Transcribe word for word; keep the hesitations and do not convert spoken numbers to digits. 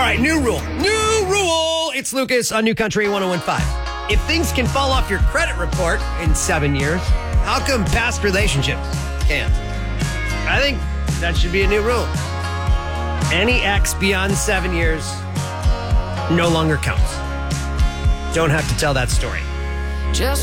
right, new rule. New rule. It's Lucas on New Country one oh one point five. If things can fall off your credit report in seven years, how come past relationships can't? I think that should be a new rule. Any ex beyond seven years no longer counts. Don't have to tell that story. Just